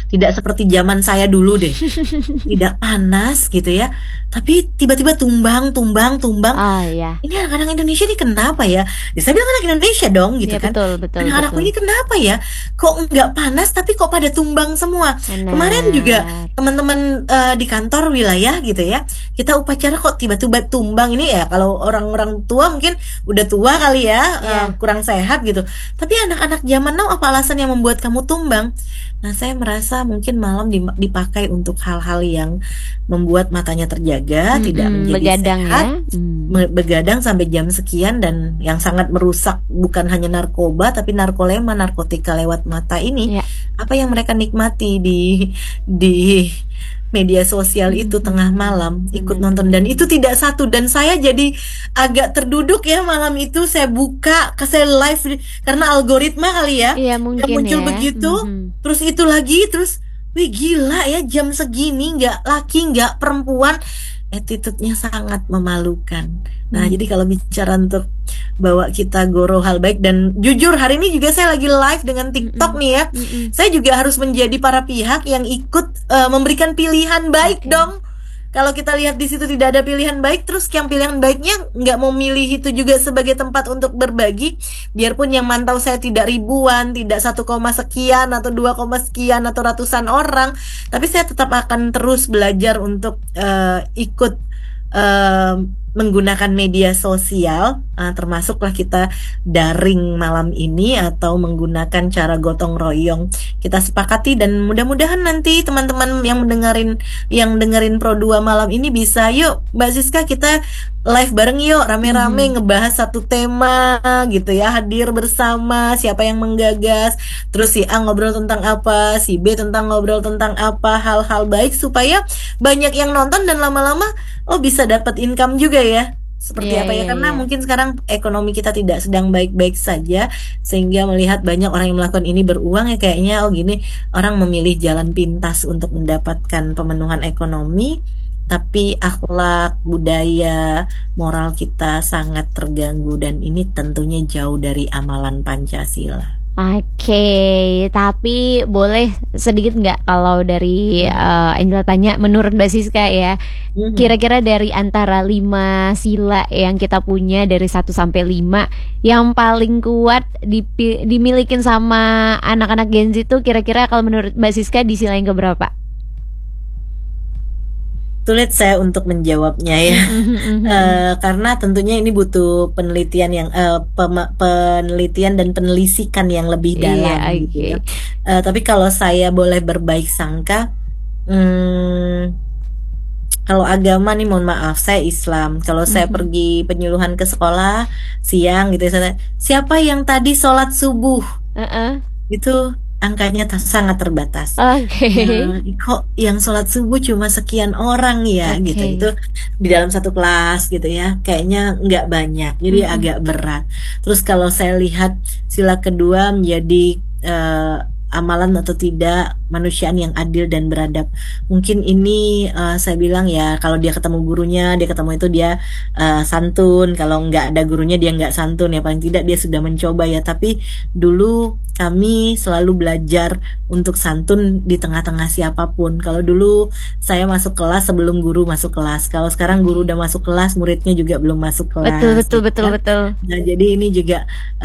tidak seperti zaman saya dulu deh. Tidak panas gitu ya, tapi tiba-tiba tumbang, tumbang, tumbang. Oh ya. Ini anak-anak Indonesia ini kenapa ya? Ya saya bilang anak Indonesia dong gitu Ya kan. betul, betul, Anak-anakku betul. ini kenapa ya? Kok nggak panas tapi kok pada tumbang semua? Kemarin juga Benar. teman-teman di kantor wilayah gitu ya, kita upacara kok tiba-tiba tumbang. Ini ya kalau orang-orang tua mungkin udah tua kali ya, Ya. kurang sehat gitu. Tapi anak-anak zaman now apa alasan yang membuat kamu tumbang? Nah, saya merasa mungkin malam dipakai untuk hal-hal yang membuat matanya terjaga, tidak Mm-mm, menjadi begadang ya. sehat, Hmm. begadang sampai jam sekian, dan yang sangat merusak bukan hanya narkoba tapi narkolema, narkotika lewat mata ini. Ya. Apa yang mereka nikmati di media sosial itu tengah malam ikut nonton, dan Benar-benar. itu tidak satu, dan saya jadi agak terduduk ya malam itu. Saya buka ke saya live karena algoritma kali ya Iya yang mungkin muncul ya. begitu, Mhm. terus itu lagi, terus wih gila ya, jam segini nggak laki nggak perempuan, attitude-nya sangat memalukan. Nah, Hmm. jadi kalau bicara untuk bawa kita goro hal baik, dan jujur hari ini juga saya lagi live dengan TikTok Mm-mm. nih ya. Mm-mm. Saya juga harus menjadi para pihak yang ikut memberikan pilihan baik Oke. dong. Kalau kita lihat di situ tidak ada pilihan baik, terus yang pilihan baiknya nggak mau milih itu juga sebagai tempat untuk berbagi, biarpun yang mantau saya tidak ribuan, tidak 1, sekian atau 2, sekian atau ratusan orang, tapi saya tetap akan terus belajar untuk ikut eh, menggunakan media sosial, termasuklah kita daring malam ini atau menggunakan cara gotong royong. Kita sepakati, dan mudah-mudahan nanti teman-teman yang dengerin Pro 2 malam ini bisa, yuk Mbak Siska kita live bareng yuk, rame-rame Mhm. ngebahas satu tema gitu ya, hadir bersama siapa yang menggagas, terus si A ngobrol tentang apa, si B tentang ngobrol tentang apa, hal-hal baik supaya banyak yang nonton, dan lama-lama bisa dapat income juga ya. Seperti Iya, apa ya? iya, Karena iya. mungkin sekarang ekonomi kita tidak sedang baik-baik saja, sehingga melihat banyak orang yang melakukan ini beruang ya, kayaknya gini, orang memilih jalan pintas untuk mendapatkan pemenuhan ekonomi, tapi akhlak, budaya, moral kita sangat terganggu, dan ini tentunya jauh dari amalan Pancasila. Oke, tapi boleh sedikit nggak kalau dari Hmm. Angela tanya, menurut Mbak Siska ya, Mhm. kira-kira dari antara 5 sila yang kita punya dari 1 sampai 5, yang paling kuat dimilikin sama anak-anak Gen Z itu kira-kira kalau menurut Mbak Siska di sila yang keberapa? Sulit saya untuk menjawabnya ya. Karena tentunya ini butuh penelitian penelitian dan penelisikan yang lebih Iya, dalam gitu oke. ya. Tapi kalau saya boleh berbaik sangka, hmm, kalau agama nih, mohon maaf, saya Islam. Kalau saya Mhm. pergi penyuluhan ke sekolah siang gitu ya, siapa yang tadi sholat subuh? Heeh. Itu angkanya sangat terbatas. Oke. Kok yang sholat subuh cuma sekian orang ya gitu, itu Oke. di dalam satu kelas gitu ya, kayaknya nggak banyak, jadi Mhm. agak berat. Terus kalau saya lihat sila kedua menjadi eh, amalan atau tidak manusiaan yang adil dan beradab, mungkin ini saya bilang ya, kalau dia ketemu gurunya, dia ketemu itu dia santun, kalau nggak ada gurunya dia nggak santun ya, paling tidak dia sudah mencoba ya. Tapi dulu kami selalu belajar untuk santun di tengah-tengah siapapun. Kalau dulu saya masuk kelas sebelum guru masuk kelas. Kalau sekarang guru udah Oke. masuk kelas, muridnya juga belum masuk Betul, kelas betul, gitu betul, ya. betul. Nah, jadi ini juga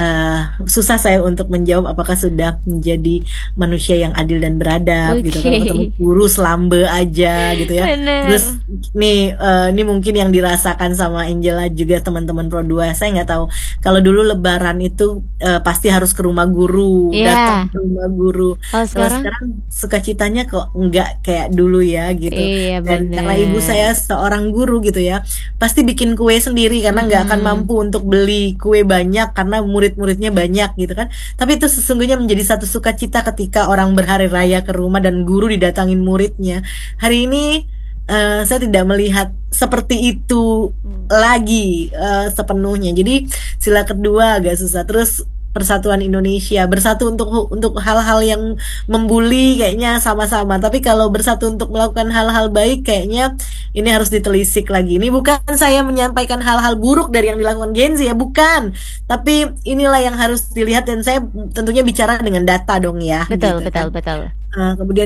susah saya untuk menjawab apakah sudah menjadi manusia yang adil dan beradab gitu. Kalau ketemu Oke. guru selambe aja gitu ya. Terus Bener. ini mungkin yang dirasakan sama Angela juga, teman-teman Pro 2. Saya nggak tahu. Kalau dulu Lebaran itu pasti harus ke rumah guru, datang Ya, ke rumah guru. kalau Kalau sekarang? sekarang sukacitanya kok nggak kayak dulu ya gitu. Iya, Dan karena ibu bener. saya seorang guru gitu ya, pasti bikin kue sendiri karena nggak akan Mm-mm. mampu untuk beli kue banyak karena murid-muridnya banyak gitu kan. Tapi itu sesungguhnya menjadi satu sukacita ketika orang berhari raya ke rumah dan guru didatangin muridnya. Hari ini saya tidak melihat seperti itu Hmm. lagi sepenuhnya. Jadi sila kedua agak susah. Terus persatuan Indonesia, bersatu untuk hal-hal yang membuli kayaknya sama-sama. Tapi kalau bersatu untuk melakukan hal-hal baik, kayaknya ini harus ditelisik lagi. Ini bukan saya menyampaikan hal-hal buruk dari yang dilakukan Gen Z ya, bukan. Tapi inilah yang harus dilihat, dan saya tentunya bicara dengan data dong ya, Betul, gitu betul, kan. betul. Kemudian